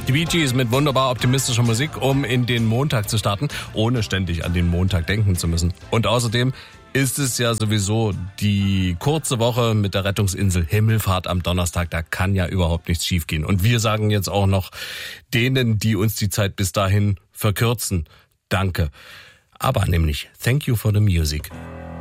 Die Bee Gees mit wunderbar optimistischer Musik, um in den Montag zu starten, ohne ständig an den Montag denken zu müssen. Und außerdem ist es ja sowieso die kurze Woche mit der Rettungsinsel Himmelfahrt am Donnerstag. Da kann ja überhaupt nichts schiefgehen. Und wir sagen jetzt auch noch denen, die uns die Zeit bis dahin verkürzen, danke. Aber nämlich, thank you for the music.